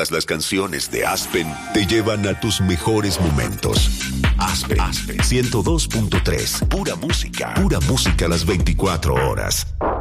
todas las canciones de Aspen te llevan a tus mejores momentos. Aspen 102.3. Pura música las 24 horas.